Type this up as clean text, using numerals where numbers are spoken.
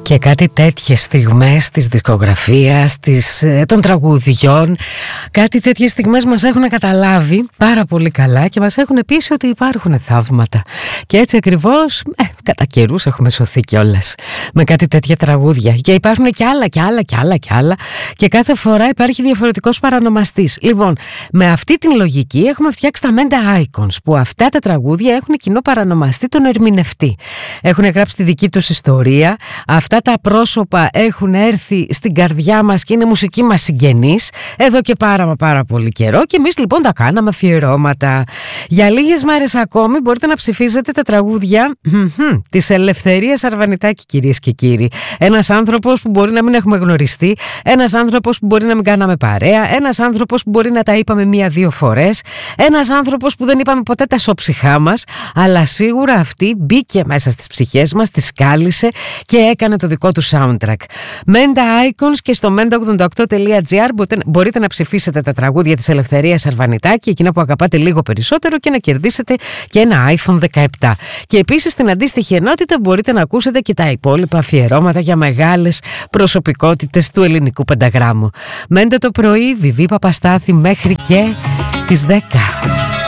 Και κάτι τέτοιες στιγμές της δισκογραφίας, των τραγουδιών, κάτι τέτοιες στιγμές μας έχουν καταλάβει πάρα πολύ καλά και μας έχουν πείσει ότι υπάρχουν θαύματα. Και έτσι ακριβώς, κατά καιρούς έχουμε σωθεί κιόλας με κάτι τέτοια τραγούδια. Και υπάρχουν και άλλα και κάθε φορά υπάρχει διαφορετικός παρανομαστής. Λοιπόν, με αυτή την λογική έχουμε φτιάξει τα Menda Icons, που αυτά τα τραγούδια έχουν κοινό παρανομαστή τον ερμηνευτή. Έχουν γράψει τη δική τους ιστορία. Αυτά τα πρόσωπα έχουν έρθει στην καρδιά μας και είναι μουσική μας συγγενείς εδώ και πάρα πολύ καιρό, και εμείς λοιπόν τα κάναμε αφιερώματα. Για λίγες μέρες ακόμη μπορείτε να ψηφίζετε τα τραγούδια της Ελευθερίας Αρβανιτάκη, κυρίες και κύριοι. Ένας άνθρωπος που μπορεί να μην έχουμε γνωριστεί, ένας άνθρωπος που μπορεί να μην κάναμε παρέα, ένας άνθρωπος που μπορεί να τα είπαμε 1-2 φορές, ένας άνθρωπος που δεν είπαμε ποτέ τα σώψυχά μας, αλλά σίγουρα αυτή μπήκε μέσα στις ψυχές μας, τις κάλυσε και έκανε το δικό του soundtrack. Menda Icons, και στο menda88.gr μπορείτε να ψηφίσετε τα τραγούδια της Ελευθερίας Αρβανιτάκη, εκείνα που αγαπάτε λίγο περισσότερο, και να κερδίσετε και ένα iPhone 17. Και επίσης στην αντίστοιχη ενότητα μπορείτε να ακούσετε και τα υπόλοιπα αφιερώματα για μεγάλες προσωπικότητες του ελληνικού πενταγράμμου. Μέντε το πρωί, Βιβί Παπαστάθη, μέχρι και τις 10.